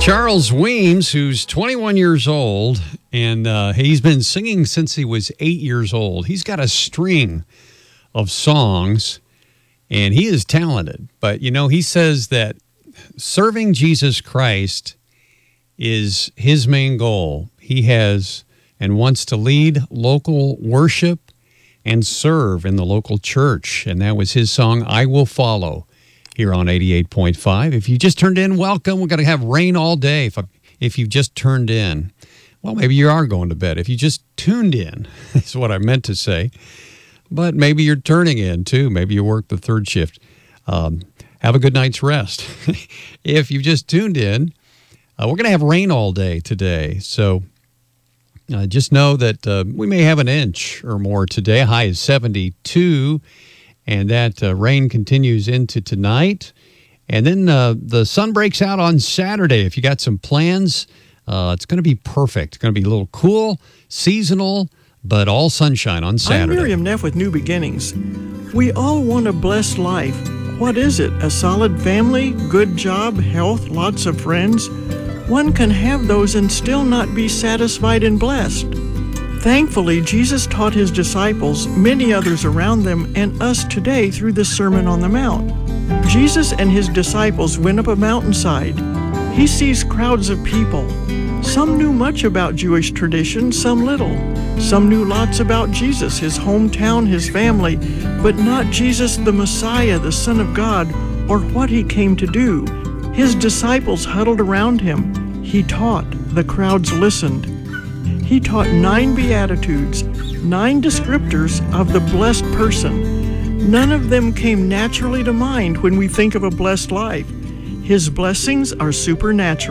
Charles Weems, who's 21 years old, and he's been singing since he was 8 years old. He's got a string of songs, and he is talented. But, you know, he says that serving Jesus Christ is his main goal. He has and wants to lead local worship and serve in the local church. And that was his song, I Will Follow, here on 88.5. If you just turned in, welcome. We're going to have rain all day. If you just turned in, well, maybe you are going to bed. If you just tuned in, is what I meant to say. But maybe you're turning in, too. Maybe you work the third shift. Have a good night's rest. If you just tuned in, we're going to have rain all day today. So just know that we may have an inch or more today. High is 72. And that rain continues into tonight. And then the sun breaks out on Saturday. If you got some plans, it's going to be perfect. It's going to be a little cool, seasonal, but all sunshine on Saturday. I'm Miriam Neff with New Beginnings. We all want a blessed life. What is it? A solid family, good job, health, lots of friends? One can have those and still not be satisfied and blessed. Thankfully, Jesus taught his disciples, many others around them, and us today through the Sermon on the Mount. Jesus and his disciples went up a mountainside. He sees crowds of people. Some knew much about Jewish tradition, some little. Some knew lots about Jesus, his hometown, his family, but not Jesus the Messiah, the Son of God, or what he came to do. His disciples huddled around him. He taught. The crowds listened. He taught 9 Beatitudes, 9 descriptors of the blessed person. None of them came naturally to mind when we think of a blessed life. His blessings are supernatural.